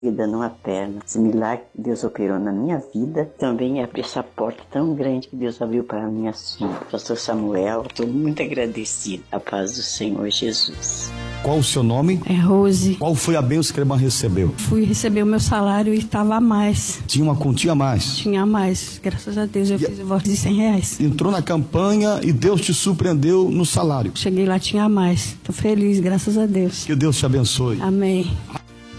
Numa perna. Esse milagre que Deus operou na minha vida também abriu essa porta tão grande que Deus abriu para minhas filhas. Pastor Samuel, estou muito agradecido. A paz do Senhor Jesus. Qual o seu nome? É Rose. Qual foi a bênção que a irmã recebeu? Fui receber o meu salário e estava a mais. Tinha uma continha a mais? Tinha a mais. Graças a Deus eu fiz o voto de R$100. Entrou na campanha e Deus te surpreendeu no salário. Cheguei lá, tinha a mais. Estou feliz, graças a Deus. Que Deus te abençoe. Amém.